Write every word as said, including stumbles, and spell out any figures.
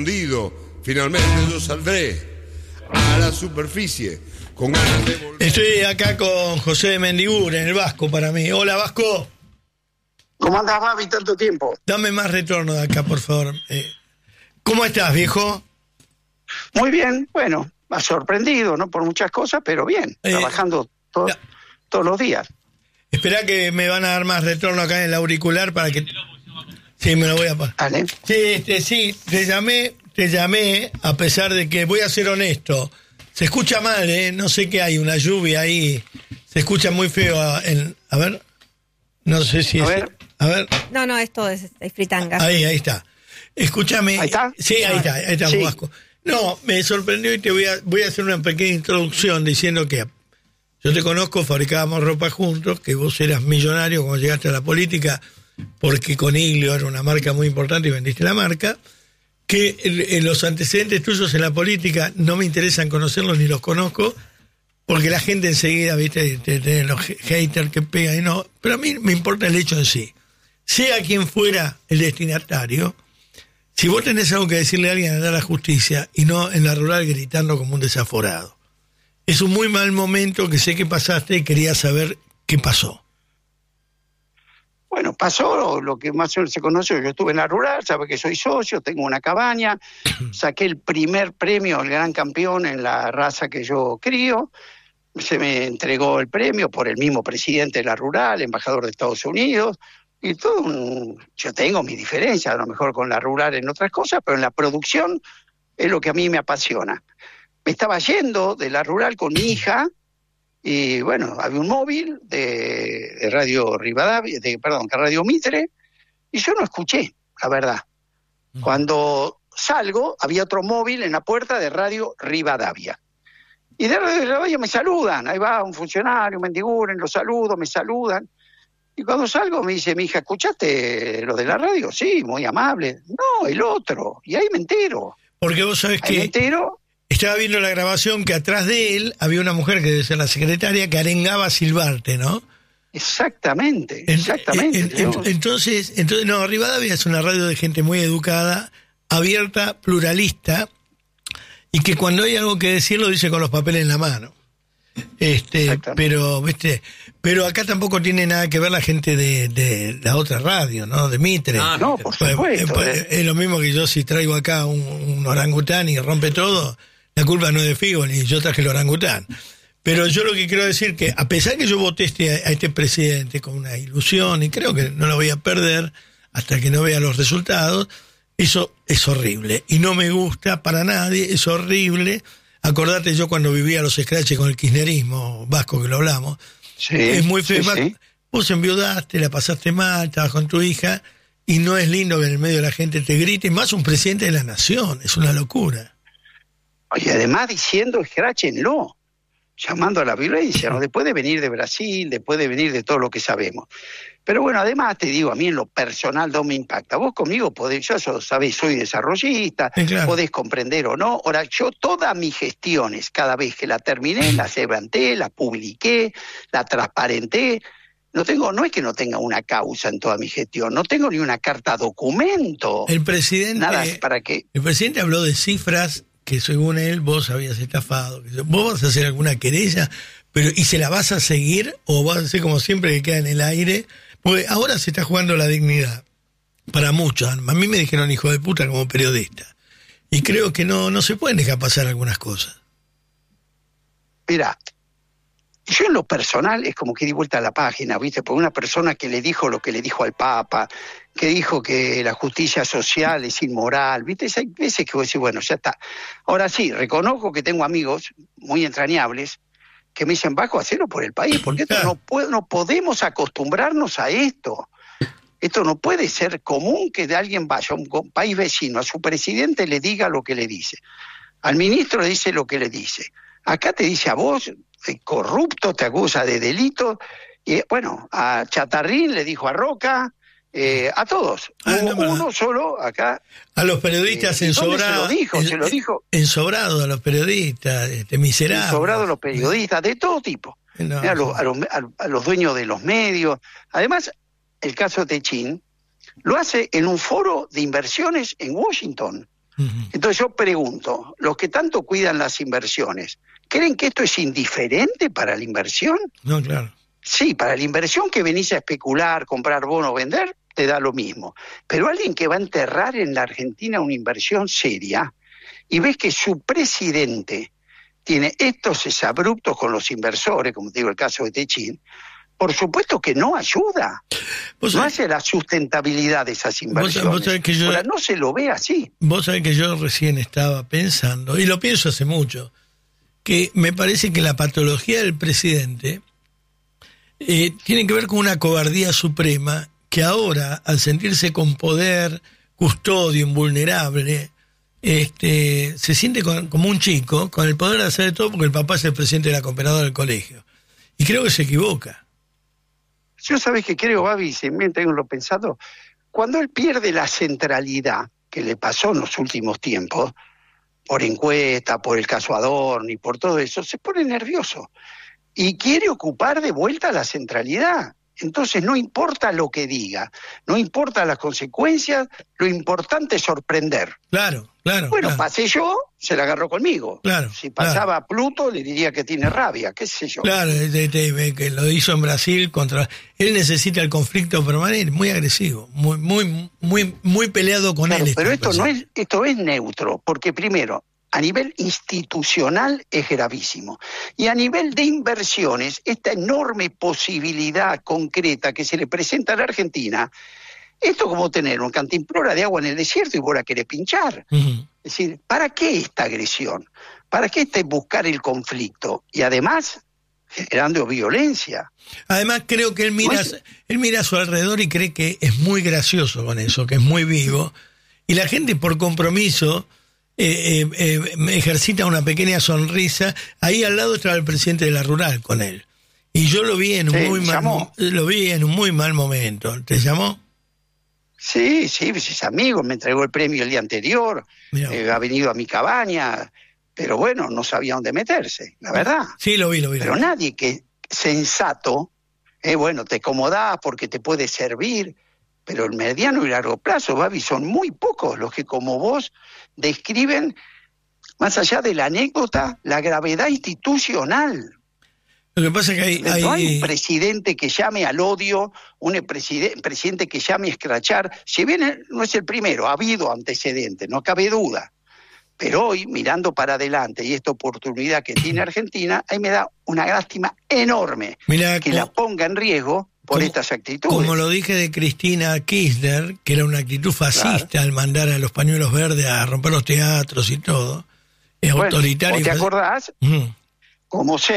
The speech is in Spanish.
Finalmente yo saldré a la superficie con ganas de volver. Estoy acá con José de Mendiguren, el Vasco para mí. Hola, Vasco. ¿Cómo andás, Babi, tanto tiempo? Dame más retorno de acá, por favor. Eh, ¿Cómo estás, viejo? Muy bien, bueno, más sorprendido, ¿no? Por muchas cosas, pero bien, eh, trabajando to- ya. todos los días. Esperá que me van a dar más retorno acá en el auricular para que... Sí, me lo voy a pasar. ¿Vale? Sí, este, sí, te llamé, te llamé, a pesar de que, voy a ser honesto, se escucha mal, ¿eh? No sé qué hay, una lluvia ahí, se escucha muy feo. A, en, a ver, no sé si a es... Ver. A ver. No, no, esto es, es fritanga. Ahí, ahí está. Escúchame. ¿Ahí está? Sí, ahí está, ahí está, sí. Vasco. No, me sorprendió y te voy a, voy a hacer una pequeña introducción diciendo que yo te conozco, fabricábamos ropa juntos, que vos eras millonario cuando llegaste a la política, porque Coniglio era una marca muy importante y vendiste la marca, que en los antecedentes tuyos en la política no me interesan conocerlos ni los conozco, porque la gente enseguida, viste, tiene los haters que pegan y no, pero a mí me importa el hecho en sí. Sea quien fuera el destinatario, si vos tenés algo que decirle a alguien, andá a la justicia y no en la rural gritando como un desaforado. Es un muy mal momento que sé que pasaste y quería saber qué pasó. Bueno, pasó lo que más o menos se conoce. Yo estuve en la rural, sabe que soy socio, tengo una cabaña, saqué el primer premio, el gran campeón en la raza que yo crío. Se me entregó el premio por el mismo presidente de la rural, embajador de Estados Unidos, y todo un... Yo tengo mi diferencia, a lo mejor con la rural en otras cosas, pero en la producción es lo que a mí me apasiona. Me estaba yendo de la rural con mi hija, y bueno, había un móvil de, de Radio Rivadavia, de, perdón, de Radio Mitre, y yo no escuché, la verdad. Uh-huh. Cuando salgo, había otro móvil en la puerta de Radio Rivadavia. Y de Radio Rivadavia me saludan, ahí va un funcionario, Mendiguren, los saludo, me saludan. Y cuando salgo me dice mi hija, ¿escuchaste lo de la radio? Sí, muy amable. No, el otro, y ahí me entero. Porque vos sabés ahí que... me entero. Estaba viendo la grabación que atrás de él había una mujer que debe ser la secretaria que arengaba a silbarte, ¿no? Exactamente, exactamente. En, en, en, entonces, entonces, no, Rivadavia es una radio de gente muy educada, abierta, pluralista, y que cuando hay algo que decir lo dice con los papeles en la mano. Este, pero, viste, pero acá tampoco tiene nada que ver la gente de, de la otra radio, ¿no? De Mitre. Ah, no, por supuesto. Pues, eh. Es lo mismo que yo si traigo acá un, un orangután y rompe todo. La culpa no es de Figoli, yo traje el orangután. Pero yo lo que quiero decir que, a pesar que yo voté este, a este presidente con una ilusión, y creo que no lo voy a perder hasta que no vea los resultados, eso es horrible. Y no me gusta para nadie, es horrible. Acordate yo cuando vivía los scratches con el kirchnerismo, Vasco, que lo hablamos. Sí, es muy feo. Sí, sí. Vos enviudaste, la pasaste mal, estabas con tu hija, y no es lindo que en el medio de la gente te grite, más un presidente de la nación, es una locura. Y además diciendo, escráchenlo, llamando a la violencia, ¿no? Después de venir de Brasil, después de venir de todo lo que sabemos. Pero bueno, además te digo, a mí en lo personal no me impacta. Vos conmigo podés, yo eso, sabés, soy desarrollista, sí, claro. Podés comprender o no. Ahora, yo todas mis gestiones, cada vez que la terminé, las levanté, las publiqué, la transparenté. No tengo, no es que no tenga una causa en toda mi gestión, no tengo ni una carta documento. El presidente, nada para que... el presidente habló de cifras que según él vos habías estafado. Vos vas a hacer alguna querella, pero ¿y se la vas a seguir o vas a hacer como siempre que queda en el aire? Porque ahora se está jugando la dignidad para muchos. A mí me dijeron hijo de puta como periodista. Y creo que no, no se pueden dejar pasar algunas cosas. Mira, yo en lo personal es como que di vuelta a la página, ¿viste? Por una persona que le dijo lo que le dijo al Papa, que dijo que la justicia social es inmoral, ¿viste? Hay veces que vos decís, bueno, ya está. Ahora sí, reconozco que tengo amigos muy entrañables que me dicen, Vasco, hacerlo por el país, porque esto no, puede, no podemos acostumbrarnos a esto. Esto no puede ser común que de alguien vaya a un país vecino, a su presidente le diga lo que le dice, al ministro le dice lo que le dice. Acá te dice a vos, corrupto, te acusa de delito, y bueno, a Chatarrín le dijo a Roca, eh, a todos, ah, no, uno no. solo acá. A los periodistas eh, ensobrados. Se lo dijo, en, se lo dijo. Ensobrados a los periodistas, este, miserables. Ensobrados a los periodistas, de todo tipo. No, a, los, a, los, a los dueños de los medios. Además, el caso de Techín lo hace en un foro de inversiones en Washington. Uh-huh. Entonces yo pregunto, los que tanto cuidan las inversiones, ¿creen que esto es indiferente para la inversión? No, claro. Sí, para la inversión que venís a especular, comprar bonos, vender, te da lo mismo. Pero alguien que va a enterrar en la Argentina una inversión seria y ves que su presidente tiene estos exabruptos con los inversores, como te digo el caso de Techín, por supuesto que no ayuda, no hace la sustentabilidad de esas inversiones. Vos, vos sabés que yo, Ahora no se lo ve así. Vos sabés que yo recién estaba pensando, y lo pienso hace mucho, que me parece que la patología del presidente eh, tiene que ver con una cobardía suprema, que ahora, al sentirse con poder, custodio, invulnerable, este, se siente con, como un chico, con el poder de hacer de todo, porque el papá es el presidente de la cooperadora del colegio. Y creo que se equivoca. Yo sabés que creo, Babi, si bien tengo lo pensado, cuando él pierde la centralidad que le pasó en los últimos tiempos, por encuesta, por el caso Adorni, por todo eso, se pone nervioso y quiere ocupar de vuelta la centralidad. Entonces no importa lo que diga, no importa las consecuencias, lo importante es sorprender. Claro, claro. Bueno, claro. pasé yo, se la agarró conmigo. Claro, si pasaba claro. Pluto, le diría que tiene rabia, qué sé yo. Claro, de, de, de, que lo hizo en Brasil contra... Él necesita el conflicto permanente, muy agresivo, muy muy muy muy peleado con claro, él. Pero esto no es, esto es neutro, porque primero, a nivel institucional es gravísimo. Y a nivel de inversiones, esta enorme posibilidad concreta que se le presenta a la Argentina, esto es como tener una cantimplora de agua en el desierto y vos la querés pinchar. Uh-huh. Es decir, ¿para qué esta agresión? ¿Para qué este buscar el conflicto? Y además, generando violencia. Además, creo que él mira, pues, él mira a su alrededor y cree que es muy gracioso con eso, que es muy vivo. Y la gente, por compromiso... Eh, eh, eh, ejercita una pequeña sonrisa. Ahí al lado estaba el presidente de la Rural con él, y yo lo vi en un sí, muy mal mo- lo vi en un muy mal momento. ¿Te llamó? Sí, sí, es amigo, me entregó el premio el día anterior, eh, ha venido a mi cabaña, pero bueno, no sabía dónde meterse, la verdad. Sí, lo vi, lo vi. Pero lo vi. nadie que sensato, eh, bueno, te acomodás porque te puede servir. Pero el mediano y largo plazo, Babi, son muy pocos los que como vos describen, más allá de la anécdota, la gravedad institucional. Lo que pasa es que hay... hay... No hay un presidente que llame al odio, un preside- presidente que llame a escrachar. Si bien no es el primero, ha habido antecedentes, no cabe duda. Pero hoy, mirando para adelante y esta oportunidad que tiene Argentina, ahí me da una lástima enorme. Mirá, que como... la ponga en riesgo por como, estas actitudes. Como lo dije de Cristina Kirchner, que era una actitud fascista, claro, al mandar a los pañuelos verdes a romper los teatros y todo, es bueno, autoritario. ¿Te acordás? Mm. Como se